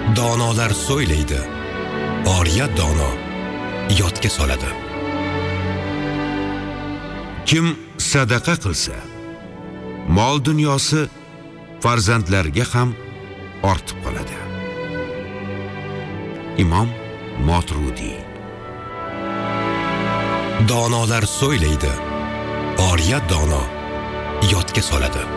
Donolar so'ylaydi, oriyat dono yodga soladi. Kim sadaqa qilsa, mol dunyosi farzandlarga ham ortib qoladi. Imom Moturudi. Donolar so'ylaydi, oriyat dono yodga soladi.